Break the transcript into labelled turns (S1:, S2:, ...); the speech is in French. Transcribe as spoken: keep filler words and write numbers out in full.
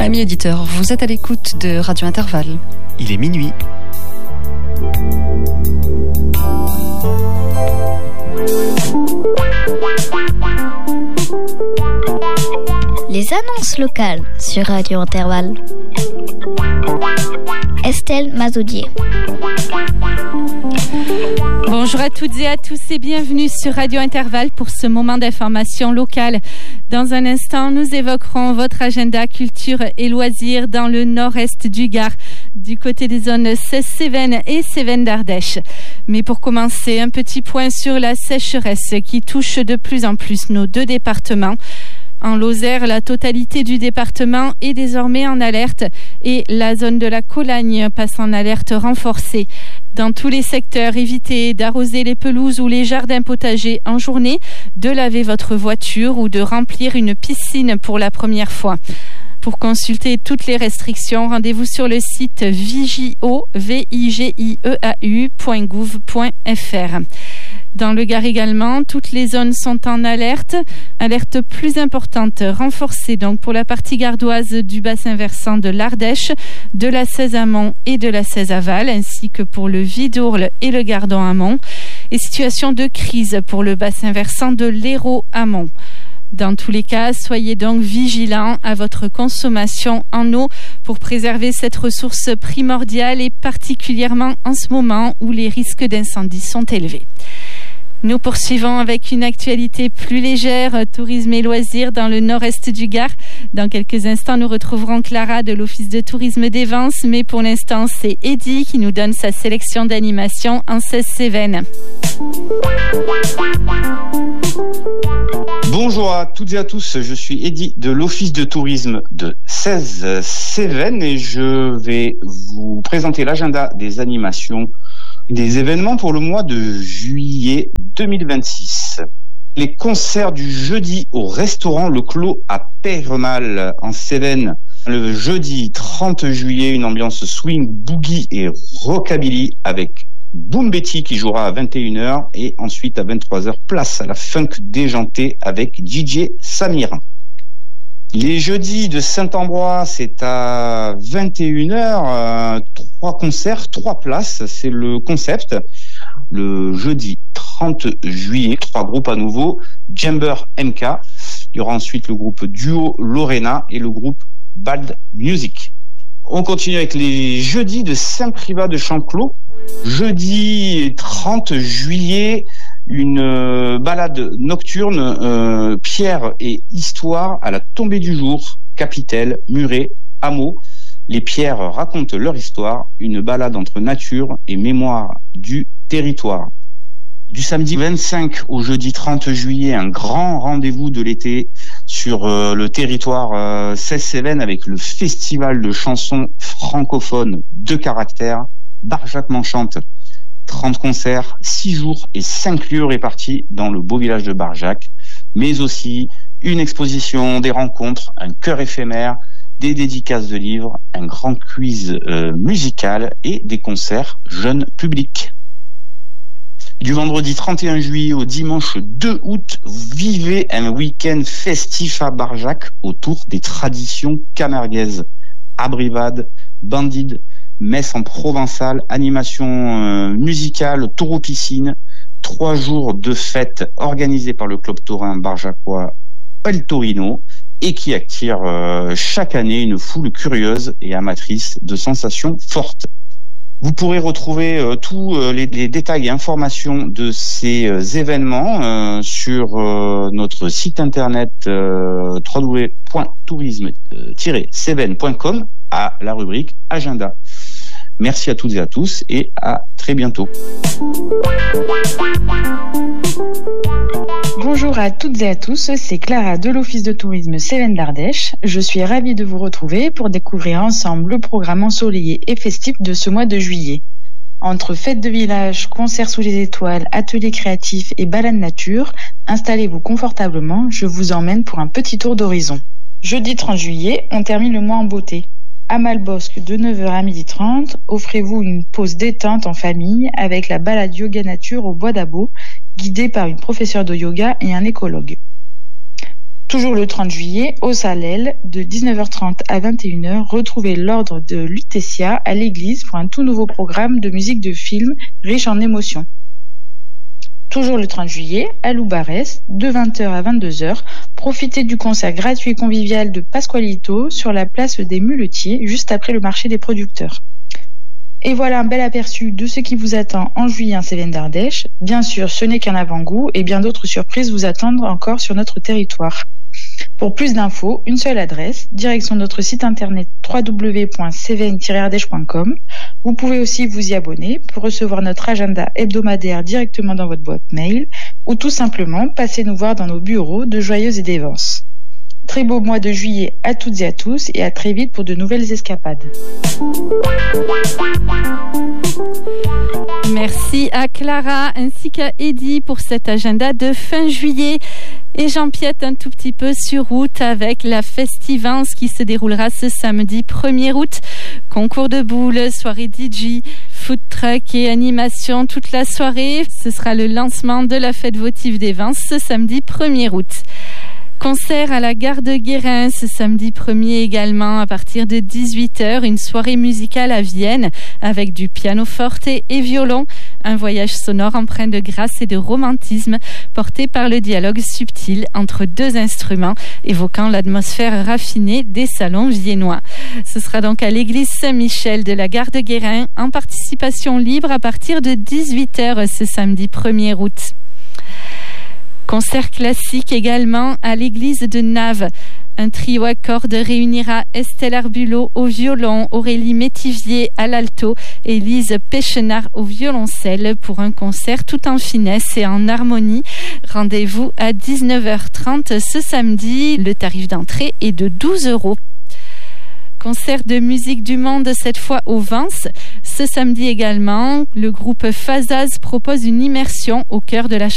S1: Amis éditeurs, vous êtes à l'écoute de Radio Intervalle.
S2: Il est minuit.
S3: Les annonces locales sur Radio Intervalle. Estelle Mazoudier.
S4: Bonjour à toutes et à tous et bienvenue sur Radio Intervalle pour ce moment d'information locale. Dans un instant, nous évoquerons votre agenda culture et loisirs dans le nord-est du Gard, du côté des zones Cévennes et Cévennes d'Ardèche. Mais pour commencer, un petit point sur la sécheresse qui touche de plus en plus nos deux départements. En Lozère, la totalité du département est désormais en alerte et la zone de la Colagne passe en alerte renforcée. Dans tous les secteurs, évitez d'arroser les pelouses ou les jardins potagers en journée, de laver votre voiture ou de remplir une piscine pour la première fois. Pour consulter toutes les restrictions, rendez-vous sur le site vigio point gouv point f r. Dans le Gard également, toutes les zones sont en alerte. Alerte plus importante, renforcée donc pour la partie gardoise du bassin versant de l'Ardèche, de la Cèze amont et de la Cèze aval, ainsi que pour le Vidourle et le Gardon amont. Et situation de crise pour le bassin versant de l'Hérault amont. Dans tous les cas, soyez donc vigilants à votre consommation en eau pour préserver cette ressource primordiale et particulièrement en ce moment où les risques d'incendie sont élevés. Nous poursuivons avec une actualité plus légère, tourisme et loisirs dans le nord-est du Gard. Dans quelques instants, nous retrouverons Clara de l'Office de tourisme des Vences, mais pour l'instant, c'est Eddy qui nous donne sa sélection d'animation en Cèze-Cévennes.
S5: Bonjour à toutes et à tous, je suis Eddy de l'Office de tourisme de Cèze-Cévennes et je vais vous présenter l'agenda des animations des événements pour le mois de juillet deux mille vingt-six. Les concerts du jeudi au restaurant Le Clos à Peyremal en Cévennes. Le jeudi trente juillet, une ambiance swing, boogie et rockabilly avec Boom Betty qui jouera à vingt et une heures et ensuite à vingt-trois heures, place à la funk déjantée avec D J Samir. Les jeudis de Saint-Ambrois, c'est à vingt et une heures, euh, trois concerts, trois places, c'est le concept. Le jeudi trente juillet, trois groupes à nouveau, Jumber M K, il y aura ensuite le groupe Duo Lorena et le groupe Bald Music. On continue avec les jeudis de Saint-Privat de Champclos. Jeudi trente juillet, une euh, balade nocturne, euh, pierre et histoire à la tombée du jour, Capitelle, Muret, Hameau. Les pierres racontent leur histoire, une balade entre nature et mémoire du territoire. Du samedi vingt-cinq au jeudi trente juillet, un grand rendez-vous de l'été sur euh, le territoire euh, Cèze-Cévennes avec le festival de chansons francophones de caractère, Barjac m'enchante. trente concerts, six jours et cinq lieux répartis dans le beau village de Barjac, mais aussi une exposition, des rencontres, un chœur éphémère, des dédicaces de livres, un grand quiz euh, musical et des concerts jeunes publics. Du vendredi trente et un juillet au dimanche deux août, vivez un week-end festif à Barjac autour des traditions camarguaises. Abrivade, bandide, messe en provençal, animation euh, musicale, tour aux piscines, trois jours de fête organisés par le club taurin barjacois El Torino et qui attire euh, chaque année une foule curieuse et amatrice de sensations fortes. Vous pourrez retrouver euh, tous euh, les, les détails et informations de ces euh, événements euh, sur euh, notre site internet euh, w w w point tourisme tiret cévennes point com à la rubrique Agenda. Merci à toutes et à tous et à très bientôt.
S6: Bonjour à toutes et à tous, c'est Clara de l'Office de tourisme Cévennes d'Ardèche. Je suis ravie de vous retrouver pour découvrir ensemble le programme ensoleillé et festif de ce mois de juillet. Entre fêtes de village, concerts sous les étoiles, ateliers créatifs et balades nature, installez-vous confortablement, je vous emmène pour un petit tour d'horizon. Jeudi trente juillet, on termine le mois en beauté. À Malbosque de neuf heures à midi trente, offrez-vous une pause détente en famille avec la balade yoga nature au bois d'Abo, guidée par une professeure de yoga et un écologue. Toujours le trente juillet, au Salel, de dix-neuf heures trente à vingt et une heures, retrouvez l'ordre de Lutetia à l'église pour un tout nouveau programme de musique de film riche en émotions. Toujours le trente juillet, à Loubarès, de vingt heures à vingt-deux heures, profitez du concert gratuit et convivial de Pasqualito sur la place des Muletiers, juste après le marché des producteurs. Et voilà un bel aperçu de ce qui vous attend en juillet en Cévennes d'Ardèche. Bien sûr, ce n'est qu'un avant-goût et bien d'autres surprises vous attendent encore sur notre territoire. Pour plus d'infos, une seule adresse, direction notre site internet w w w point cévennes tiret ardèche point com. Vous pouvez aussi vous y abonner pour recevoir notre agenda hebdomadaire directement dans votre boîte mail ou tout simplement passer nous voir dans nos bureaux de Joyeuse et d'Evance. Très beau mois de juillet à toutes et à tous et à très vite pour de nouvelles escapades.
S4: Merci à Clara ainsi qu'à Eddy pour cet agenda de fin juillet. Et j'empiète un tout petit peu sur route avec la Festivance qui se déroulera ce samedi premier août. Concours de boules, soirée D J, food truck et animation toute la soirée. Ce sera le lancement de la fête votive des vins ce samedi premier août. Concert à la gare de Guérin ce samedi premier également à partir de dix-huit heures, une soirée musicale à Vienne avec du pianoforte et violon, un voyage sonore empreint de grâce et de romantisme porté par le dialogue subtil entre deux instruments évoquant l'atmosphère raffinée des salons viennois. Ce sera donc à l'église Saint-Michel de la gare de Guérin en participation libre à partir de dix-huit heures ce samedi premier août. Concert classique également à l'église de Naves. Un trio à cordes réunira Estelle Arbulot au violon, Aurélie Métivier à l'alto et Lise Péchenard au violoncelle pour un concert tout en finesse et en harmonie. Rendez-vous à dix-neuf heures trente ce samedi. Le tarif d'entrée est de douze euros. Concert de musique du monde, cette fois au Vence. Ce samedi également, le groupe Fazaz propose une immersion au cœur de la